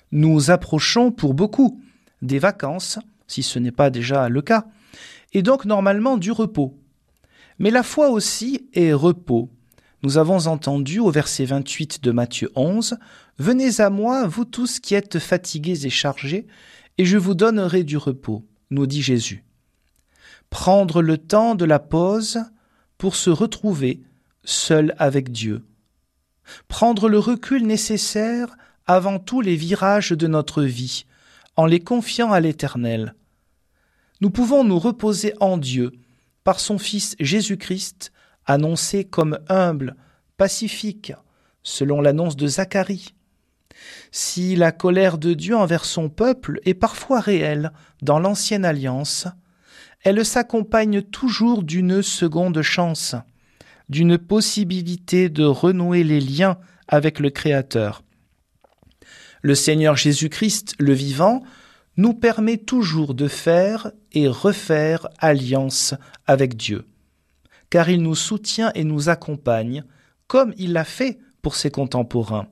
Nous approchons pour beaucoup des vacances, si ce n'est pas déjà le cas, et donc normalement du repos. Mais la foi aussi est repos. Nous avons entendu au verset 28 de Matthieu 11 « Venez à moi, vous tous qui êtes fatigués et chargés, et je vous donnerai du repos », nous dit Jésus. Prendre le temps de la pause pour se retrouver seul avec Dieu. Prendre le recul nécessaire avant tous les virages de notre vie, en les confiant à l'Éternel. Nous pouvons nous reposer en Dieu, par son Fils Jésus-Christ, annoncé comme humble, pacifique, selon l'annonce de Zacharie. Si la colère de Dieu envers son peuple est parfois réelle dans l'Ancienne Alliance, elle s'accompagne toujours d'une seconde chance, d'une possibilité de renouer les liens avec le Créateur. Le Seigneur Jésus-Christ, le vivant, nous permet toujours de faire et refaire alliance avec Dieu, car il nous soutient et nous accompagne, comme il l'a fait pour ses contemporains.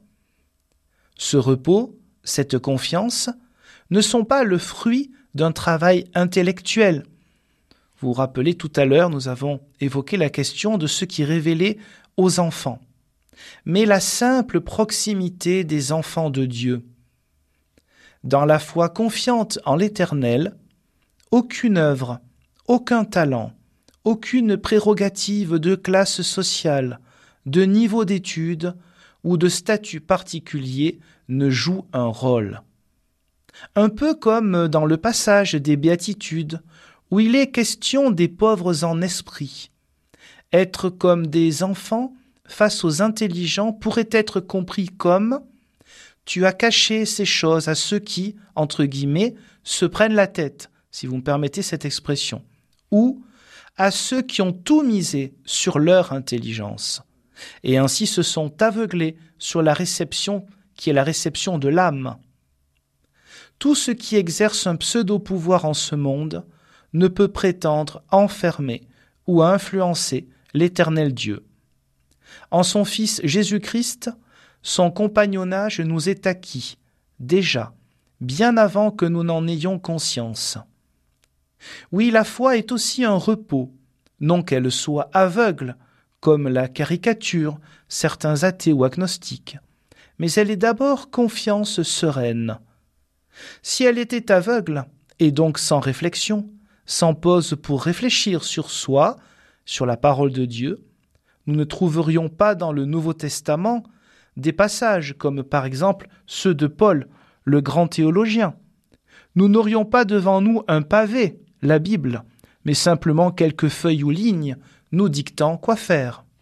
Ce repos, cette confiance, ne sont pas le fruit d'un travail intellectuel. Vous vous rappelez, tout à l'heure, nous avons évoqué la question de ce qui est révélé aux enfants, mais la simple proximité des enfants de Dieu. Dans la foi confiante en l'Éternel, aucune œuvre, aucun talent, aucune prérogative de classe sociale, de niveau d'études ou de statut particulier ne joue un rôle. Un peu comme dans le passage des Béatitudes, où il est question des pauvres en esprit. Être comme des enfants face aux intelligents pourrait être compris comme « tu as caché ces choses à ceux qui, entre guillemets, se prennent la tête », si vous me permettez cette expression, ou à ceux qui ont tout misé sur leur intelligence, et ainsi se sont aveuglés sur la réception qui est la réception de l'âme. Tout ce qui exerce un pseudo-pouvoir en ce monde ne peut prétendre enfermer ou influencer l'Éternel Dieu. En son Fils Jésus-Christ, son compagnonnage nous est acquis, déjà, bien avant que nous n'en ayons conscience. Oui, la foi est aussi un repos, non qu'elle soit aveugle, comme la caricature certains athées ou agnostiques, mais elle est d'abord confiance sereine. Si elle était aveugle, et donc sans réflexion, sans pause pour réfléchir sur soi, sur la parole de Dieu, nous ne trouverions pas dans le Nouveau Testament des passages comme par exemple ceux de Paul, le grand théologien. Nous n'aurions pas devant nous un pavé, la Bible, mais simplement quelques feuilles ou lignes nous dictant quoi faire.